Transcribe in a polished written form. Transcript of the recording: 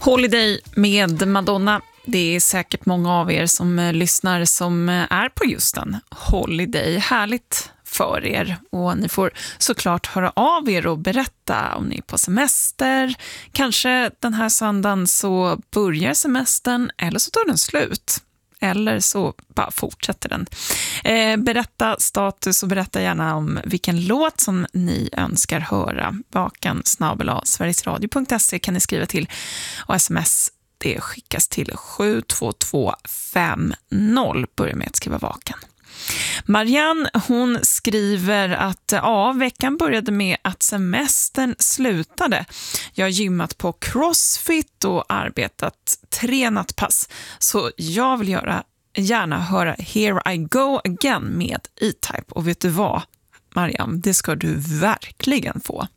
Holiday med Madonna. Det är säkert många av er som lyssnar som är på just en holiday. Härligt för er, och ni får såklart höra av er och berätta om ni är på semester. Kanske den här söndagen så börjar semestern, eller så tar den slut. Eller så bara fortsätter den. Berätta status och berätta gärna om vilken låt som ni önskar höra. vakan@sverigesradio.se kan ni skriva till, och sms det skickas till 72250. Börja med att skriva vakan. Marianne, hon skriver att veckan började med att semestern slutade. Jag har gymmat på CrossFit och arbetat 3 nattpass. Så jag vill gärna höra Here I Go Again med E-Type. Och vet du vad, Marianne, det ska du verkligen få.